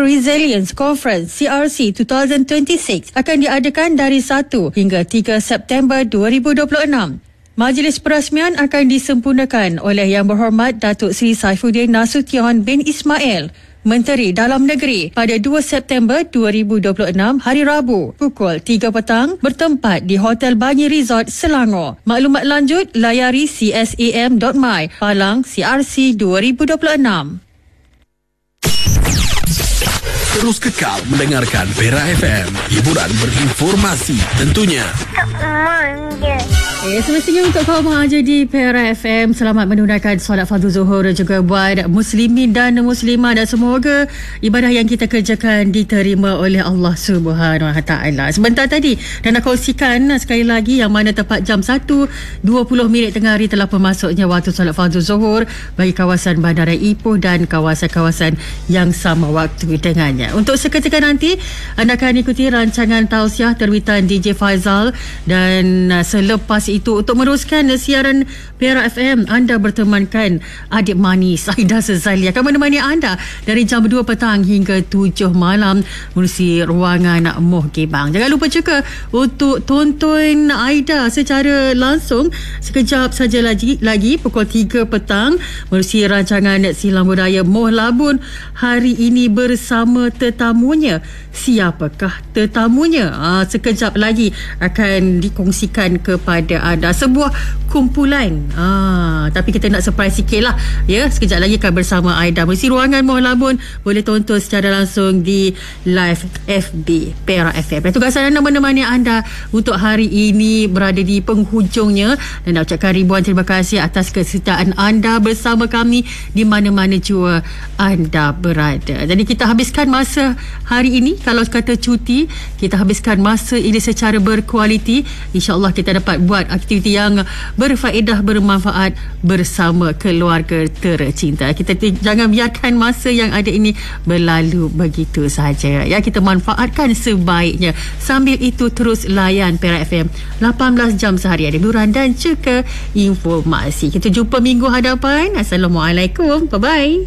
Critical Resilience Conference CRC 2026 akan diadakan dari 1 hingga 3 September 2026. Majlis perasmian akan disempurnakan oleh Yang Berhormat Datuk Seri Saifuddin Nasution bin Ismail, Menteri Dalam Negeri, pada 2 September 2026 hari Rabu pukul 3 petang bertempat di Hotel Banyi Resort, Selangor. Maklumat lanjut layari csam.my Palang CRC 2026. Terus kekal mendengarkan Perak FM, hiburan berinformasi tentunya. Semestinya untuk kaum mengajar di Perak FM, selamat menunaikan solat fardu zuhur dan juga buat muslimin dan muslimah, dan semoga ibadah yang kita kerjakan diterima oleh Allah Subhanahu Wa Taala. Sebentar tadi dan nak kongsikan sekali lagi yang mana tepat jam 1.20 tengah hari telah pemasuknya waktu solat fardu zuhur bagi kawasan Bandara Ipoh dan kawasan-kawasan yang sama waktu dengannya. Untuk seketika nanti anda akan ikuti rancangan tausiah terbitan DJ Faizal, dan selepas itu untuk meneruskan siaran Perak FM, anda bertemankan adik manis Aida Sezali akan menemani anda dari jam 2 petang hingga 7 malam menerusi ruangan Moh Gebang. Jangan lupa juga untuk tonton Aida secara langsung sekejap saja lagi pukul 3 petang menerusi rancangan Silang Budaya Moh Labun hari ini bersama tetamunya. Siapakah tetamunya? Sekejap lagi akan dikongsikan kepada anda sebuah kumpulan. Tapi kita nak surprise sikit lah ya. Sekejap lagi akan bersama Aida mesti ruangan Moh Labun. Boleh tonton secara langsung di live FB Perak FM. Dan tugasan anda menemani anda untuk hari ini berada di penghujungnya, dan nak ucapkan ribuan terima kasih atas kesetiaan anda bersama kami di mana-mana jua anda berada. Jadi kita habiskan masa hari ini, kalau kata cuti, kita habiskan masa ini secara berkualiti. InsyaAllah kita dapat buat aktiviti yang berfaedah, bermanfaat bersama keluarga tercinta. Kita jangan biarkan masa yang ada ini berlalu begitu saja ya. Kita manfaatkan sebaiknya. Sambil itu terus layan Perak FM 18 jam sehari, ada hiburan dan juga informasi. Kita jumpa minggu hadapan. Assalamualaikum. Bye-bye.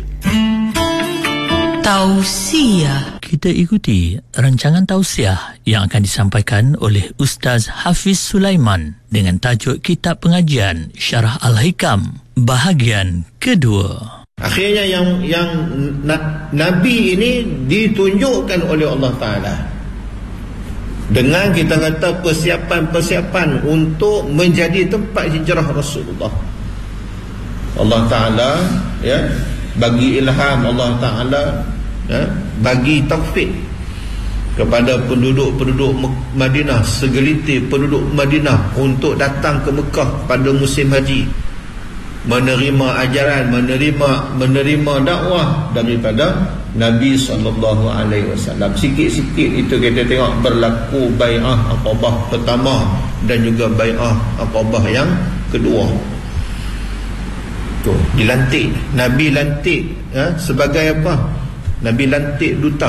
Tausiah. Kita ikuti rancangan tausiah yang akan disampaikan oleh Ustaz Hafiz Sulaiman dengan tajuk Kitab Pengajian Syarah Al-Hikam bahagian kedua. Akhirnya yang Nabi ini ditunjukkan oleh Allah Ta'ala dengan kita kata persiapan untuk menjadi tempat hijrah Rasulullah. Allah Ta'ala ya bagi ilham, Allah Ta'ala bagi taufik kepada penduduk-penduduk Madinah, segelintir penduduk Madinah untuk datang ke Mekah pada musim haji, menerima ajaran, menerima dakwah daripada Nabi SAW. Sikit-sikit itu kita tengok berlaku bai'ah Aqabah pertama dan juga bai'ah Aqabah yang kedua. Tuh, dilantik, Nabi lantik sebagai apa? Nabi lantik duta.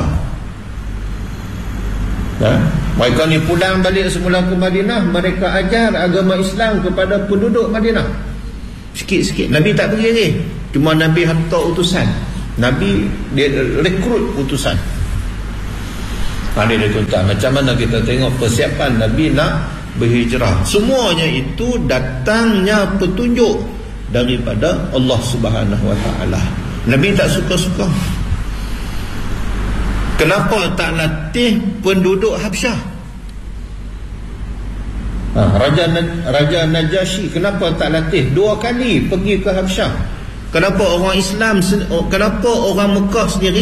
Mereka ni pulang balik semula ke Madinah, mereka ajar agama Islam kepada penduduk Madinah. Sikit-sikit. Nabi tak pergi lagi, cuma Nabi hantar utusan. Nabi dia rekrut utusan. Dia tuan-tuan, macam mana kita tengok persiapan Nabi nak berhijrah. Semuanya itu datangnya petunjuk daripada Allah Subhanahu Wa Taala. Nabi tak suka-suka. Kenapa tak latih penduduk Habsyah? Raja Najasyi kenapa tak latih 2 kali pergi ke Habsyah? Kenapa orang Islam, kenapa orang Mekah sendiri